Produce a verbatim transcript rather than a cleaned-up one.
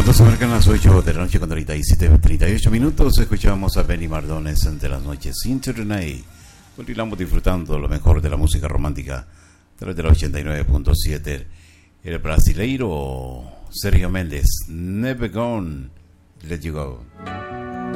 Cuando se marcan las ocho de la noche con treinta y siete, treinta y ocho minutos, escuchamos a Benny Mardones entre las noches Into the Night. Continuamos disfrutando lo mejor de la música romántica a través de la ochenta y nueve punto siete. El brasileiro Sergio Méndez, Never Gone, Let You Go.